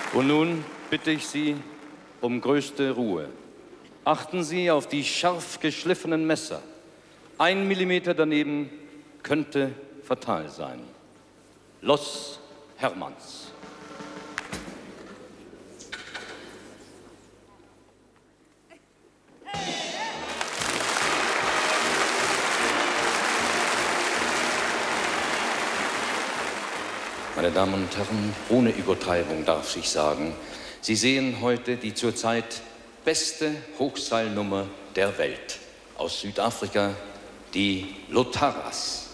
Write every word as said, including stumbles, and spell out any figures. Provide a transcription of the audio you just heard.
Und nun bitte ich Sie um größte Ruhe. Achten Sie auf die scharf geschliffenen Messer. Ein Millimeter daneben könnte fatal sein. Los Hermanns. Meine Damen und Herren, ohne Übertreibung darf ich sagen, Sie sehen heute die zurzeit beste Hochseilnummer der Welt. Aus Südafrika, die Lotaras.